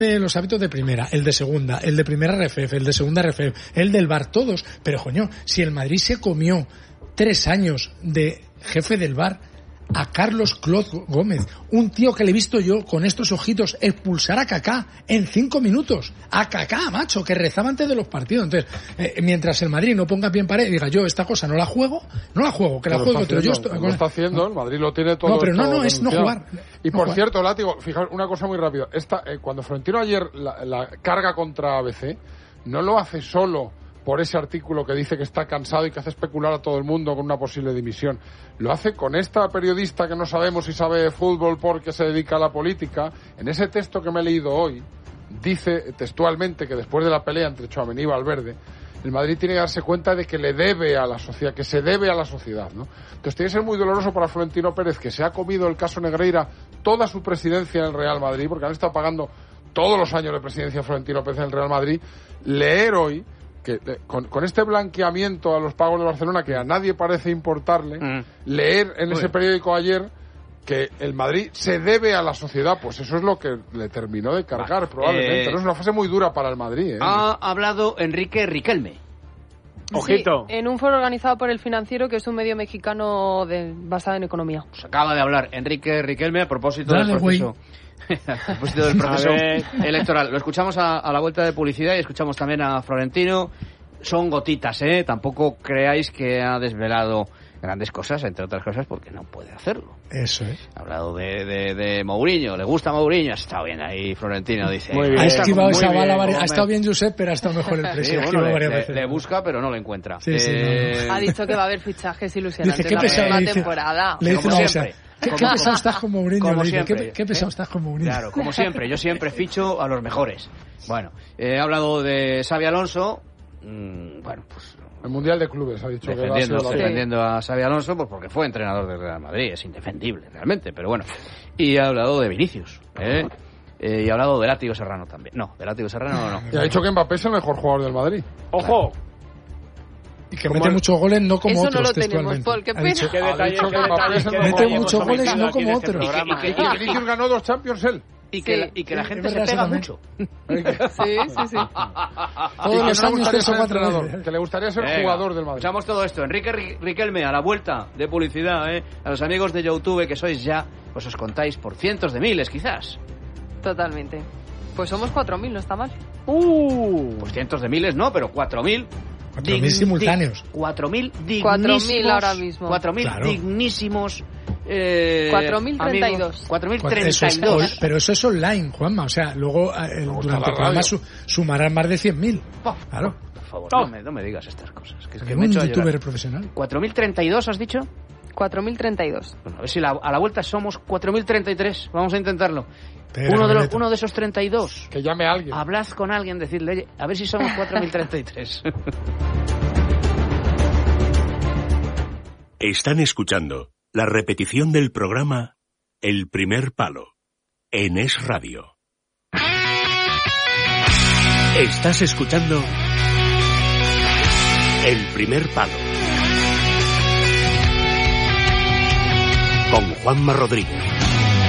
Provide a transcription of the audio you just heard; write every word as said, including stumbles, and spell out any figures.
de los hábitos de primera, el de segunda, el de primera R F F, el de segunda R F F, el del V A R, todos. Pero, coño, si el Madrid se comió tres años de jefe del V A R a Carlos Clot Gómez, un tío que le he visto yo con estos ojitos expulsar a Kaká en cinco minutos, a Kaká, macho, que rezaba antes de los partidos. Entonces, eh, mientras el Madrid no ponga pie en pared y diga, yo esta cosa no la juego, no la juego, que la juego otro. Yo estoy, lo está haciendo, el Madrid lo tiene todo. No, pero no, no, denunciado. es no jugar. Y no por jugar. cierto, Látigo, fijaos una cosa muy rápida. Esta, eh, cuando Florentino ayer la, la carga contra A B C, no lo hace solo por ese artículo que dice que está cansado y que hace especular a todo el mundo con una posible dimisión. Lo hace con esta periodista que no sabemos si sabe de fútbol porque se dedica a la política. En ese texto que me he leído hoy, dice textualmente que después de la pelea entre Tchouaméni y Valverde, el Madrid tiene que darse cuenta de que le debe a la sociedad, que se debe a la sociedad, ¿no? Entonces tiene que ser muy doloroso para Florentino Pérez, que se ha comido el caso Negreira toda su presidencia en el Real Madrid, porque han estado pagando todos los años de presidencia Florentino Pérez en el Real Madrid, leer hoy que eh, con, con este blanqueamiento a los pagos de Barcelona que a nadie parece importarle, mm. leer en Muy ese bien. periódico ayer que el Madrid se debe a la sociedad, pues eso es lo que le terminó de cargar, vale. probablemente. Eh, no es una fase muy dura para el Madrid. ¿eh? Ha hablado Enrique Riquelme. Ojito. Sí, en un foro organizado por El Financiero, que es un medio mexicano de, basado en economía. Pues acaba de hablar Enrique Riquelme a propósito Dale, del proceso. a propósito del proceso electoral. Lo escuchamos a, a la vuelta de publicidad y escuchamos también a Florentino. Son gotitas, ¿eh? Tampoco creáis que ha desvelado grandes cosas, entre otras cosas, porque no puede hacerlo. Eso es. Ha hablado de, de, de Mourinho, le gusta Mourinho, ha estado bien ahí Florentino, dice. Muy bien. Ha esquivado esa bala, bien, ha estado bien Josep, pero ha estado mejor el presidente. Sí, bueno, le, le, le busca, pero no lo encuentra. Sí, sí, eh... no. Ha dicho que va a haber fichajes ilusionantes dice, ¿qué la pesado, próxima le dice, temporada. Le dice, como no, siempre. O sea, ¿Qué, qué pesado estás con Mourinho? Como dice, siempre, ¿Qué, qué pesado ¿eh? estás con Mourinho? Claro, como siempre, yo siempre ficho a los mejores. Bueno, eh, he hablado de Xabi Alonso, mmm, bueno, pues... El Mundial de Clubes ha dicho defendiendo, que va a defendiendo a Xabi Alonso, pues porque fue entrenador del Real Madrid, es indefendible realmente, pero bueno. Y ha hablado de Vinicius, ¿eh? Eh, y ha hablado de Látigo Serrano también. No, de Látigo Serrano no. Y ha dicho que Mbappé es el mejor jugador del Madrid. ¡Ojo! Y que mete el... muchos goles, no como Eso otros, no lo tenemos, Paul, qué pena. ¿Qué detalle, qué detalle, mete muchos goles, no como otros. Y que, y que, y Vinicius ganó dos Champions él. Y que, sí, la, y que la gente se pega mucho. Sí, sí, sí. Todos los años tres o cuatro veces. Que le gustaría ser Venga, jugador del Madrid. Escuchamos todo esto. Enrique Riquelme, a la vuelta de publicidad, ¿eh? A los amigos de YouTube, que sois ya, pues os contáis por cientos de miles, quizás. Totalmente. Pues somos cuatro mil, no está mal. Uh, pues cientos de miles no, pero cuatro mil. Cuatro mil simultáneos. Cuatro mil dignísimos. Cuatro mil ahora mismo. Cuatro mil claro. dignísimos. Eh, cuatro mil treinta y dos. cuatro mil treinta y dos. Pero eso es online, Juanma. O sea, luego eh, durante el programa su, sumarán más de cien mil. Oh, claro. Por favor, oh. no, me, no me digas estas cosas. Que es que un me he hecho youtuber profesional. ¿cuatro mil treinta y dos has dicho? cuatro mil treinta y dos. Bueno, a ver si la, a la vuelta somos cuatro mil treinta y tres. Vamos a intentarlo. Pero, uno, de los, uno de esos treinta y dos. Que llame a alguien. Hablad con alguien, decirle, a ver si somos cuatro mil treinta y tres. Están escuchando la repetición del programa El Primer Palo en Es Radio. Estás escuchando El Primer Palo con Juanma Rodríguez.